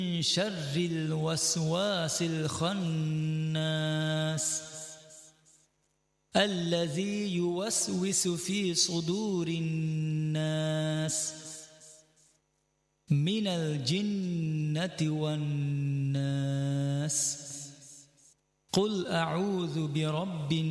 شر الوسواس الخناس الذي يوسوس في صدور الناس من الجنة والناس. قل أعوذ برب